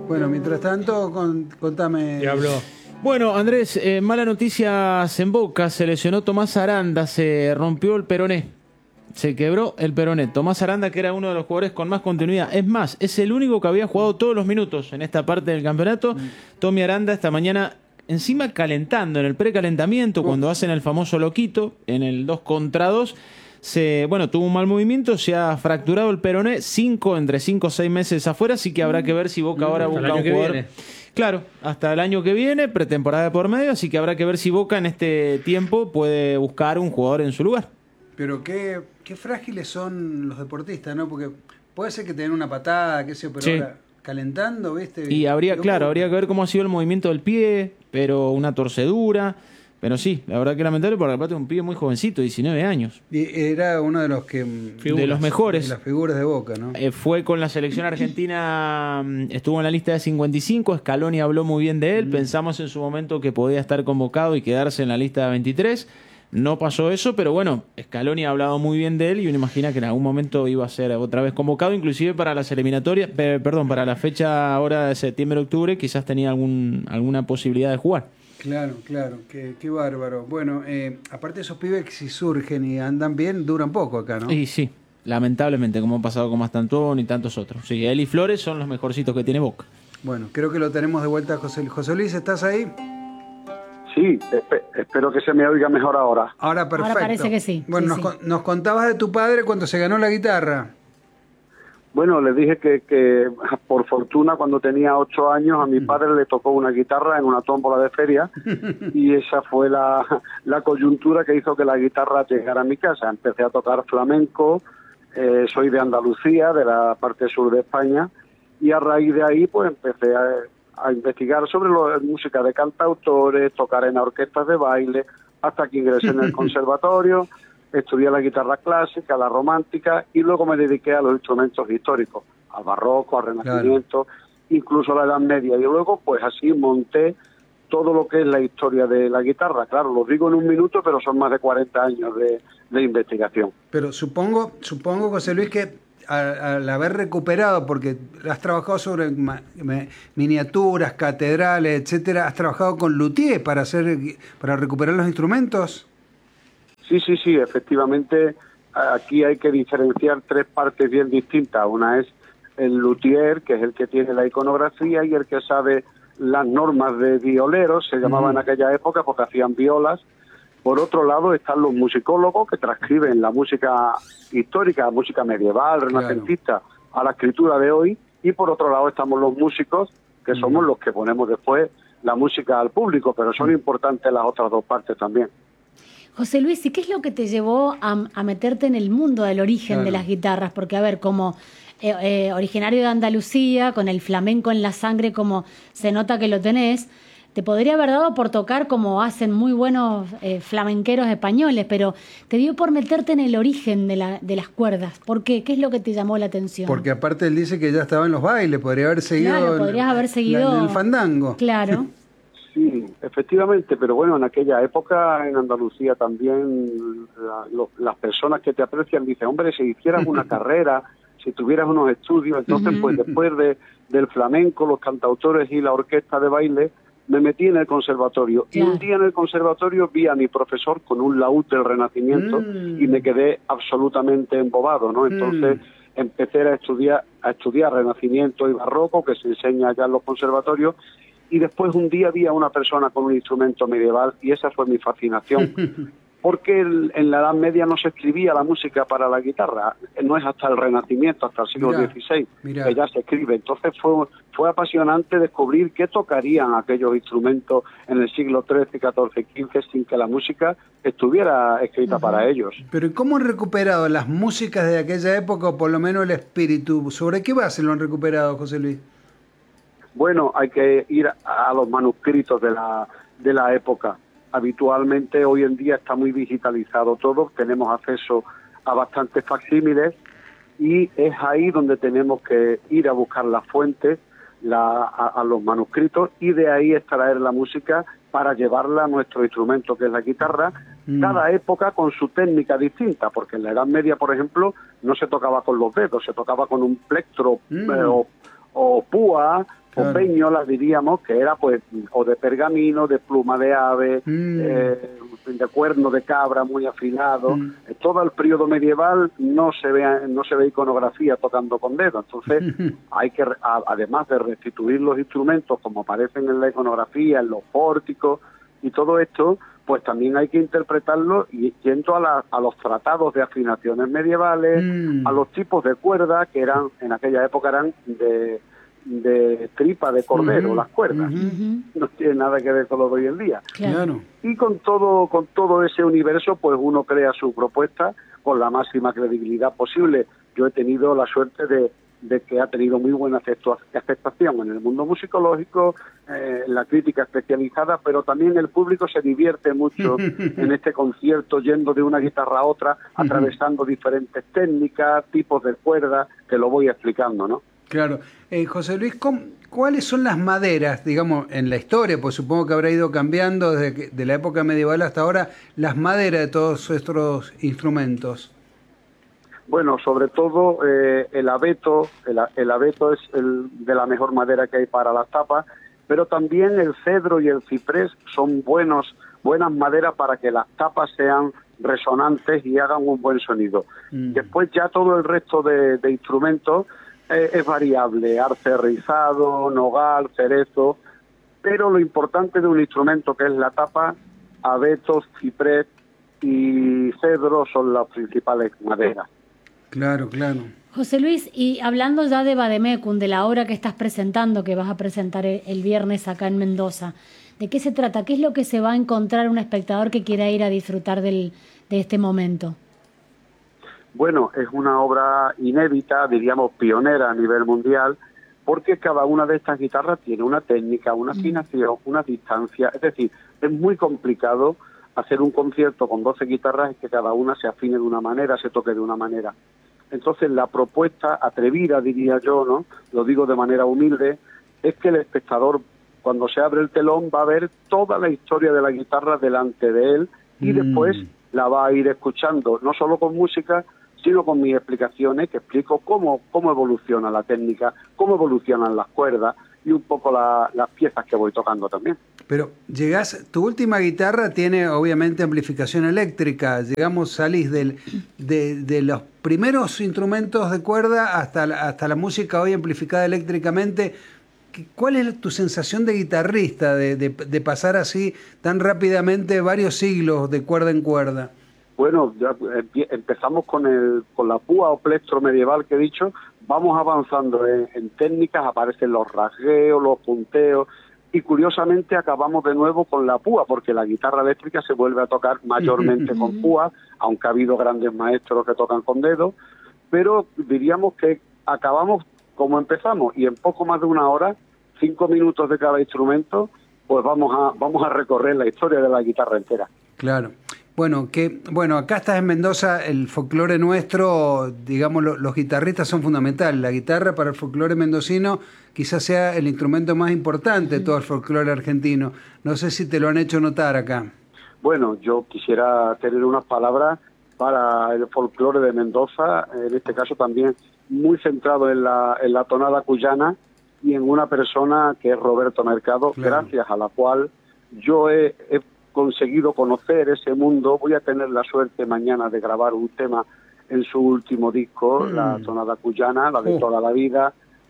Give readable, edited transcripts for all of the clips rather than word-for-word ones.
Bueno, mientras tanto, contame. ¿Qué habló? Bueno, Andrés, mala noticia en Boca. Se lesionó Tomás Aranda, se rompió el peroné. Se quebró el peroné. Tomás Aranda, que era uno de los jugadores con más continuidad. Es más, es el único que había jugado todos los minutos en esta parte del campeonato. Tommy Aranda esta mañana, encima calentando, en el precalentamiento, cuando hacen el famoso loquito, en el 2 contra 2, tuvo un mal movimiento, se ha fracturado el peroné, entre 5 o 6 meses afuera, así que habrá que ver si Boca ahora busca un jugador. Claro, hasta el año que viene, pretemporada de por medio, así que habrá que ver si Boca en este tiempo puede buscar un jugador en su lugar. Pero qué frágiles son los deportistas, ¿no? Porque puede ser que tengan una patada, qué sé yo, pero Sí. ahora calentando, ¿viste? Y habría que ver cómo ha sido el movimiento del pie, pero una torcedura. Pero sí, la verdad que lamentable porque aparte es un pibe muy jovencito, 19 años. Y era uno de los que... De los mejores. De las figuras de Boca, ¿no? Fue con la selección argentina, estuvo en la lista de 55, Scaloni habló muy bien de él, pensamos en su momento que podía estar convocado y quedarse en la lista de 23. No pasó eso, pero bueno, Scaloni ha hablado muy bien de él y uno imagina que en algún momento iba a ser otra vez convocado, inclusive para las eliminatorias, para la fecha ahora de septiembre-octubre, quizás tenía alguna posibilidad de jugar. Claro, qué bárbaro. Bueno, aparte esos pibes que si surgen y andan bien, duran poco acá, ¿no? Y sí, lamentablemente, como ha pasado con Mastantón y tantos otros. Sí, él y Flores son los mejorcitos que tiene Boca. Bueno, creo que lo tenemos de vuelta, José. José Luis, ¿estás ahí? Sí, espero que se me oiga mejor ahora. Ahora perfecto. Ahora parece que sí. Bueno, Sí, nos contabas de tu padre cuando se ganó la guitarra. Bueno, les dije que por fortuna cuando tenía 8 años a mi padre le tocó una guitarra en una tómbola de feria y esa fue la coyuntura que hizo que la guitarra llegara a mi casa. Empecé a tocar flamenco, soy de Andalucía, de la parte sur de España, y a raíz de ahí pues empecé a investigar sobre música de cantautores, tocar en orquestas de baile, hasta que ingresé en el conservatorio. Estudié la guitarra clásica, la romántica y luego me dediqué a los instrumentos históricos, al barroco, al renacimiento, incluso a la Edad Media. Y luego pues así monté todo lo que es la historia de la guitarra. Claro, lo digo en un minuto, pero son más de 40 años de investigación. Pero supongo, José Luis, que al haber recuperado, porque has trabajado sobre miniaturas, catedrales, etcétera, has trabajado con luthier para recuperar los instrumentos. Sí, efectivamente, aquí hay que diferenciar 3 partes bien distintas. Una es el luthier, que es el que tiene la iconografía y el que sabe las normas de violeros, se llamaba en aquella época porque hacían violas. Por otro lado están los musicólogos que transcriben la música histórica, la música medieval, renacentista, a la escritura de hoy. Y por otro lado estamos los músicos, que somos los que ponemos después la música al público, pero son importantes las otras 2 partes también. José Luis, ¿y qué es lo que te llevó a meterte en el mundo del origen de las guitarras? Porque, a ver, como originario de Andalucía, con el flamenco en la sangre, como se nota que lo tenés, te podría haber dado por tocar como hacen muy buenos flamenqueros españoles, pero te dio por meterte en el origen de las cuerdas. ¿Por qué? ¿Qué es lo que te llamó la atención? Porque aparte él dice que ya estaba en los bailes, podría haber seguido, claro, podrías haber seguido en el fandango. Claro. Sí, efectivamente, pero bueno, en aquella época en Andalucía también las personas que te aprecian dicen, hombre, si hicieras una carrera, si tuvieras unos estudios, entonces pues después del flamenco, los cantautores y la orquesta de baile, me metí en el conservatorio. Claro. Y un día en el conservatorio vi a mi profesor con un laúd del Renacimiento y me quedé absolutamente embobado, ¿no? Entonces empecé a estudiar Renacimiento y Barroco, que se enseña allá en los conservatorios, y después un día vi a una persona con un instrumento medieval y esa fue mi fascinación. Porque en la Edad Media no se escribía la música para la guitarra, no es hasta el Renacimiento, hasta el siglo XVI, que ya se escribe. Entonces fue apasionante descubrir qué tocarían aquellos instrumentos en el siglo XIII, XIV, XV sin que la música estuviera escrita para ellos. Pero ¿cómo han recuperado las músicas de aquella época, o por lo menos el espíritu? ¿Sobre qué base lo han recuperado, José Luis? Bueno, hay que ir a los manuscritos de la época. Habitualmente hoy en día está muy digitalizado todo, tenemos acceso a bastantes facsímiles y es ahí donde tenemos que ir a buscar las fuentes, a los manuscritos y de ahí extraer la música para llevarla a nuestro instrumento que es la guitarra, cada época con su técnica distinta, porque en la Edad Media, por ejemplo, no se tocaba con los dedos, se tocaba con un plectro o púa, o peñolas diríamos, que era pues o de pergamino, de pluma de ave, de cuerno de cabra muy afilado. Todo el periodo medieval no se ve iconografía tocando con dedos, entonces hay que, además de restituir los instrumentos como aparecen en la iconografía, en los pórticos y todo esto, pues también hay que interpretarlo yendo a los tratados de afinaciones medievales, a los tipos de cuerdas que eran, en aquella época eran de tripa de cordero, las cuerdas. No tiene nada que ver con lo de hoy en día. Claro. Y con todo ese universo, pues uno crea su propuesta con la máxima credibilidad posible. Yo he tenido la suerte de que ha tenido muy buena aceptación en el mundo musicológico, la crítica especializada, pero también el público se divierte mucho en este concierto, yendo de una guitarra a otra, atravesando diferentes técnicas, tipos de cuerdas, que lo voy explicando, ¿no? Claro. José Luis, ¿cuáles son las maderas, digamos, en la historia? Pues supongo que habrá ido cambiando de la época medieval hasta ahora, las maderas de todos estos instrumentos. Bueno, sobre todo el abeto, el abeto es de la mejor madera que hay para las tapas, pero también el cedro y el ciprés son buenas maderas para que las tapas sean resonantes y hagan un buen sonido. Después ya todo el resto de instrumentos es variable, arce rizado, nogal, cerezo, pero lo importante de un instrumento que es la tapa, abetos, ciprés y cedro son las principales maderas. Claro, claro. José Luis, y hablando ya de Vademecum, de la obra que estás presentando, que vas a presentar el viernes acá en Mendoza, ¿de qué se trata? ¿Qué es lo que se va a encontrar un espectador que quiera ir a disfrutar de este momento? Bueno, es una obra inédita, diríamos pionera a nivel mundial, porque cada una de estas guitarras tiene una técnica, una afinación, una distancia. Es decir, es muy complicado hacer un concierto con 12 guitarras y que cada una se afine de una manera, se toque de una manera. Entonces la propuesta atrevida, diría yo, ¿no? Lo digo de manera humilde, es que el espectador, cuando se abre el telón, va a ver toda la historia de la guitarra delante de él y después la va a ir escuchando, no solo con música, sino con mis explicaciones, que explico cómo evoluciona la técnica, cómo evolucionan las cuerdas y un poco las piezas que voy tocando también. Pero tu última guitarra tiene obviamente amplificación eléctrica, salís de los primeros instrumentos de cuerda hasta la música hoy amplificada eléctricamente. ¿Cuál es tu sensación de guitarrista, de pasar así tan rápidamente varios siglos de cuerda en cuerda? Bueno, ya empezamos con la púa o plectro medieval que he dicho, vamos avanzando en técnicas, aparecen los rasgueos, los punteos, y curiosamente acabamos de nuevo con la púa, porque la guitarra eléctrica se vuelve a tocar mayormente con púa, aunque ha habido grandes maestros que tocan con dedos, pero diríamos que acabamos como empezamos, y en poco más de una hora, 5 minutos de cada instrumento, pues vamos a recorrer la historia de la guitarra entera. Claro. Bueno, acá estás en Mendoza, el folclore nuestro, digamos, los guitarristas son fundamentales. La guitarra para el folclore mendocino quizás sea el instrumento más importante de todo el folclore argentino. No sé si te lo han hecho notar acá. Bueno, yo quisiera tener unas palabras para el folclore de Mendoza, en este caso también muy centrado en la tonada cuyana y en una persona que es Roberto Mercado, claro, gracias a la cual yo he conseguido conocer ese mundo. Voy a tener la suerte mañana de grabar un tema en su último disco, la tonada cuyana, la de toda la vida,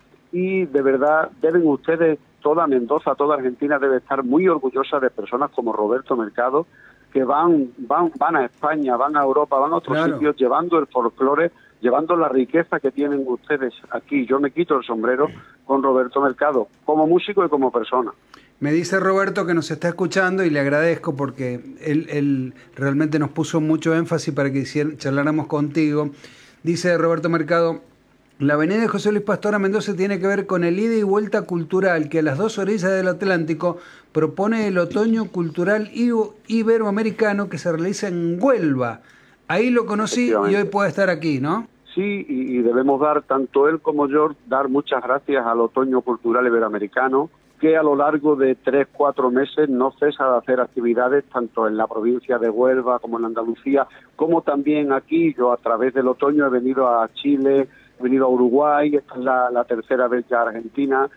y de verdad deben ustedes, toda Mendoza, toda Argentina debe estar muy orgullosa de personas como Roberto Mercado, que van a España, van a Europa, van a otros sitios, llevando el folclore, llevando la riqueza que tienen ustedes aquí. Yo me quito el sombrero con Roberto Mercado, como músico y como persona. Me dice Roberto que nos está escuchando y le agradezco porque él realmente nos puso mucho énfasis para que charláramos contigo. Dice Roberto Mercado: la avenida de José Luis Pastor a Mendoza tiene que ver con el ida y vuelta cultural que a las dos orillas del Atlántico propone el otoño cultural iberoamericano que se realiza en Huelva. Ahí lo conocí y hoy puede estar aquí, ¿no? Sí, y debemos dar, tanto él como yo, dar muchas gracias al otoño cultural iberoamericano, que a lo largo de 3-4 meses no cesa de hacer actividades tanto en la provincia de Huelva como en Andalucía, como también aquí. Yo a través del otoño he venido a Chile, he venido a Uruguay, esta es la tercera vez ya a Argentina,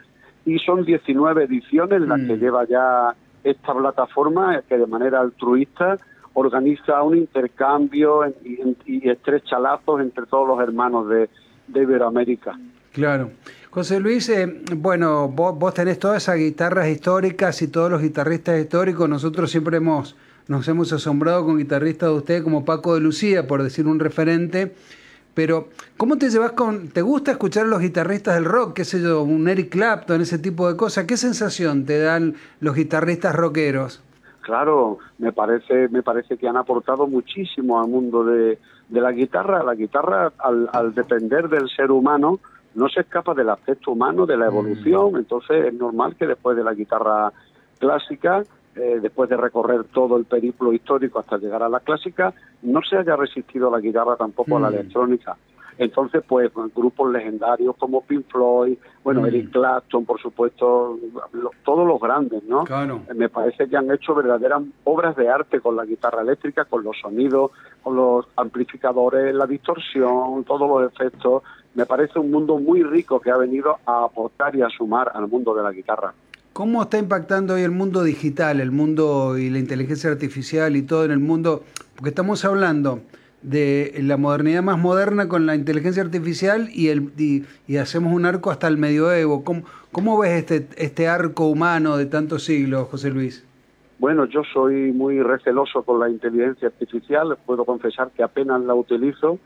y son 19 ediciones las que lleva ya esta plataforma, que de manera altruista organiza un intercambio y estrecha lazos entre todos los hermanos de Iberoamérica. Claro. José Luis, bueno, vos tenés todas esas guitarras históricas y todos los guitarristas históricos. Nosotros siempre nos hemos asombrado con guitarristas de ustedes como Paco de Lucía, por decir un referente. Pero, ¿cómo te llevas ¿te gusta escuchar a los guitarristas del rock? ¿Qué sé yo? Un Eric Clapton, ese tipo de cosas. ¿Qué sensación te dan los guitarristas rockeros? Claro, me parece que han aportado muchísimo al mundo de la guitarra. La guitarra, al depender del ser humano, no se escapa del aspecto humano, de la evolución. Entonces es normal que después de la guitarra clásica, después de recorrer todo el periplo histórico hasta llegar a la clásica, no se haya resistido la guitarra tampoco a la electrónica. Entonces, pues, grupos legendarios como Pink Floyd, Eric Clapton, por supuesto, todos los grandes, ¿no? Claro. Me parece que han hecho verdaderas obras de arte con la guitarra eléctrica, con los sonidos, con los amplificadores, la distorsión, todos los efectos. Me parece un mundo muy rico que ha venido a aportar y a sumar al mundo de la guitarra. ¿Cómo está impactando hoy el mundo digital, el mundo y la inteligencia artificial y todo en el mundo? Porque estamos hablando de la modernidad más moderna con la inteligencia artificial y hacemos un arco hasta el medioevo. ¿Cómo ves este arco humano de tantos siglos, José Luis? Bueno, yo soy muy receloso con la inteligencia artificial. Puedo confesar que apenas la utilizo.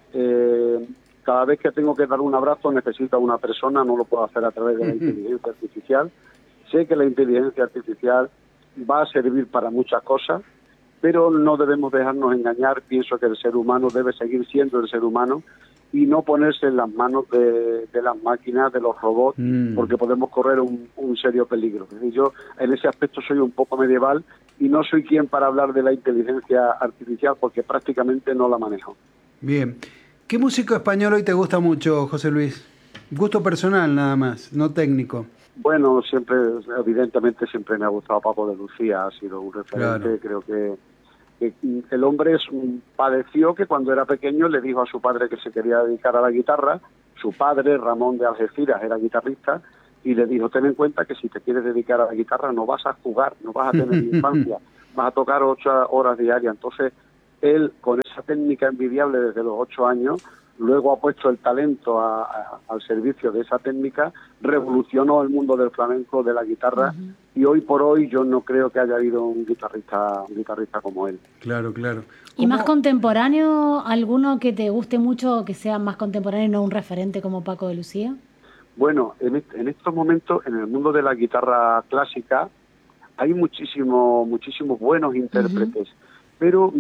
Cada vez que tengo que dar un abrazo necesito a una persona, no lo puedo hacer a través de la inteligencia artificial. Sé que la inteligencia artificial va a servir para muchas cosas, pero no debemos dejarnos engañar. Pienso que el ser humano debe seguir siendo el ser humano y no ponerse en las manos de las máquinas, de los robots, porque podemos correr un serio peligro. Es decir, yo en ese aspecto soy un poco medieval y no soy quien para hablar de la inteligencia artificial porque prácticamente no la manejo. Bien. ¿Qué músico español hoy te gusta mucho, José Luis? Gusto personal nada más, no técnico. Bueno, evidentemente siempre me ha gustado Paco de Lucía, ha sido un referente. Claro. Creo que el hombre padeció que cuando era pequeño le dijo a su padre que se quería dedicar a la guitarra. Su padre, Ramón de Algeciras, era guitarrista y le dijo: ten en cuenta que si te quieres dedicar a la guitarra no vas a jugar, no vas a tener infancia, vas a tocar 8 horas diarias. Entonces él, con esa técnica envidiable desde los 8 años, luego ha puesto el talento al servicio de esa técnica, revolucionó el mundo del flamenco, de la guitarra, y hoy por hoy yo no creo que haya habido un guitarrista como él. Claro, claro. ¿Y más contemporáneo, alguno que te guste mucho, que sea más contemporáneo y no un referente como Paco de Lucía? Bueno, en estos momentos, en el mundo de la guitarra clásica, hay muchísimos buenos intérpretes, pero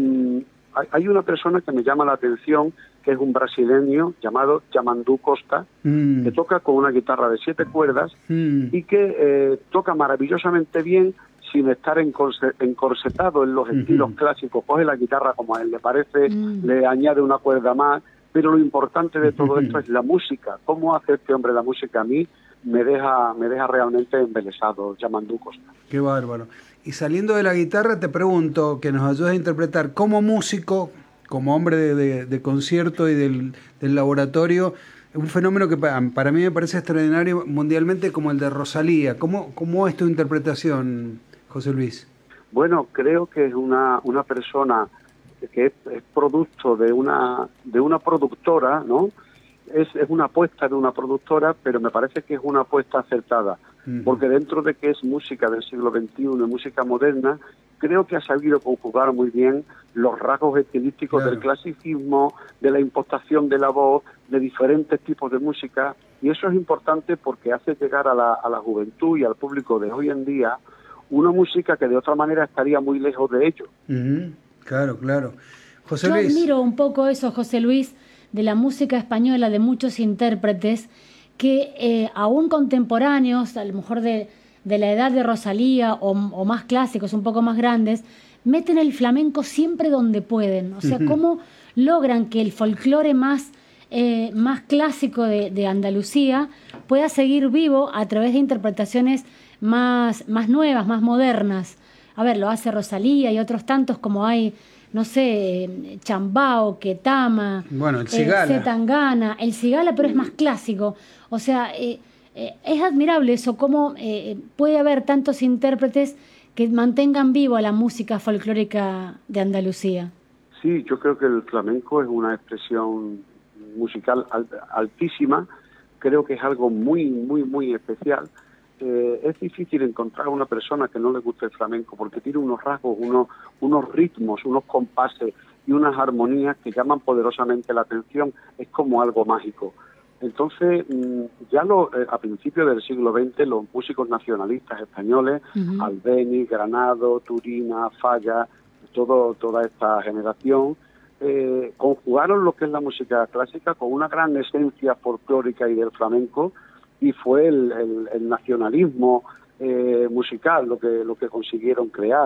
hay una persona que me llama la atención, que es un brasileño llamado Yamandu Costa, que toca con una guitarra de 7 cuerdas y que toca maravillosamente bien sin estar encorsetado en los estilos clásicos. Coge la guitarra como a él le parece, le añade una cuerda más, pero lo importante de todo esto es la música. ¿Cómo hace este hombre la música? A mí me deja realmente embelesado, Yamandu Costa. Qué bárbaro. Y saliendo de la guitarra te pregunto, que nos ayudes a interpretar como músico, como hombre de concierto y del laboratorio, un fenómeno que para mí me parece extraordinario mundialmente, como el de Rosalía. ¿Cómo es tu interpretación, José Luis? Bueno, creo que es una persona que es producto de una productora, ¿no? Es una apuesta de una productora, pero me parece que es una apuesta acertada, porque dentro de que es música del siglo XXI, música moderna, creo que ha sabido conjugar muy bien los rasgos estilísticos del clasicismo, de la impostación de la voz, de diferentes tipos de música, y eso es importante porque hace llegar a la juventud y al público de hoy en día una música que de otra manera estaría muy lejos de ellos. Claro, claro. José Yo Luis. admiro un poco eso, José Luis, de la música española, de muchos intérpretes que aún contemporáneos, a lo mejor de la edad de Rosalía o más clásicos, un poco más grandes, meten el flamenco siempre donde pueden. O sea, cómo logran que el folclore más clásico de Andalucía pueda seguir vivo a través de interpretaciones más nuevas, más modernas. A ver, lo hace Rosalía y otros tantos como hay, no sé, Chambao, Ketama, bueno, el Cigala. Zetangana, el Cigala, pero es más clásico. O sea, es admirable eso, cómo puede haber tantos intérpretes que mantengan viva la música folclórica de Andalucía. Sí, yo creo que el flamenco es una expresión musical altísima, creo que es algo muy, muy, muy especial. Es difícil encontrar una persona que no le guste el flamenco porque tiene unos rasgos, unos ritmos, unos compases y unas armonías que llaman poderosamente la atención, es como algo mágico. Entonces, ya a principios del siglo XX, los músicos nacionalistas españoles, Albéniz, Granado, Turina, Falla, toda esta generación, conjugaron lo que es la música clásica con una gran esencia folclórica y del flamenco, y fue el nacionalismo musical lo que consiguieron crear.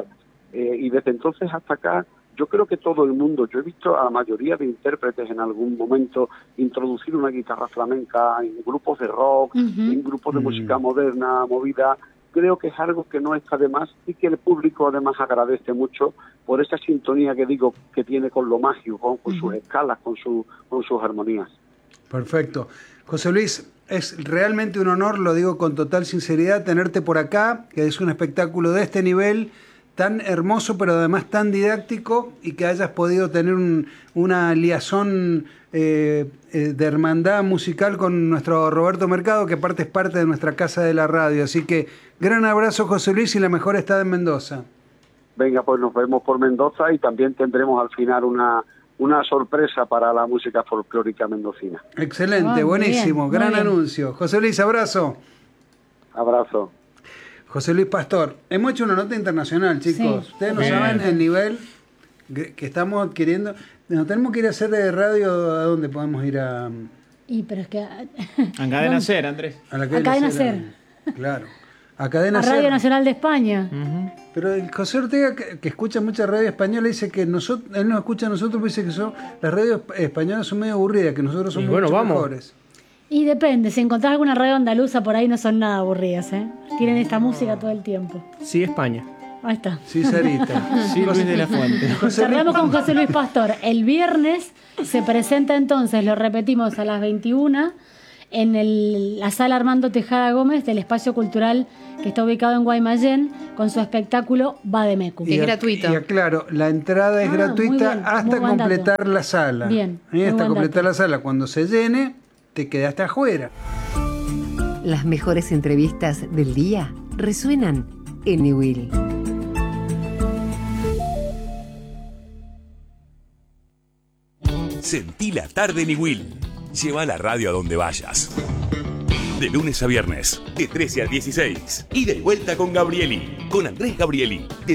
Y desde entonces hasta acá, yo creo que todo el mundo, yo he visto a la mayoría de intérpretes en algún momento introducir una guitarra flamenca en grupos de rock, en grupos de música moderna, movida. Creo que es algo que no está de más y que el público además agradece mucho por esa sintonía que digo que tiene con lo mágico, con sus escalas, con sus armonías. Perfecto. José Luis, es realmente un honor, lo digo con total sinceridad, tenerte por acá, que es un espectáculo de este nivel, tan hermoso, pero además tan didáctico, y que hayas podido tener una liazón de hermandad musical con nuestro Roberto Mercado, que aparte es parte de nuestra casa de la radio. Así que gran abrazo, José Luis, y la mejor está en Mendoza. Venga, pues nos vemos por Mendoza y también tendremos al final una sorpresa para la música folclórica mendocina. Excelente, buenísimo, bien, gran anuncio. José Luis, abrazo. Abrazo. José Luis Pastor, hemos hecho una nota internacional, chicos. Sí. Ustedes no saben el nivel que estamos adquiriendo. Nos tenemos que ir a hacer de radio. ¿A dónde podemos ir a...? Pero es que... A Cadena Ser, Andrés. A Cadena Ser. Claro. A Cadena Ser. A Radio Nacional de España. Pero el José Ortega, que escucha mucha radio española, dice que él nos escucha a nosotros, pero dice que las radios españolas son medio aburridas, que nosotros somos mucho mejores. Y depende, si encontrás alguna radio andaluza por ahí no son nada aburridas, ¿eh? Tienen esta música todo el tiempo. Sí, España. Ahí está. Sí, Sarita. Sí, Luis de la Fuente. Cerramos con José Luis Pastor. El viernes se presenta entonces, lo repetimos, a las 21 en la sala Armando Tejada Gómez del Espacio Cultural que está ubicado en Guaymallén con su espectáculo Vademécum. Es gratuito. Y aclaro, la entrada es gratuita bien, hasta completar la sala. Bien. Hasta completar la sala. Cuando se llene, te quedaste afuera. Las mejores entrevistas del día resuenan en Newell. Sentí la tarde Newell. Lleva la radio a donde vayas. De lunes a viernes, de 13 a 16. Ida y vuelta con Gabrieli. Con Andrés Gabrieli.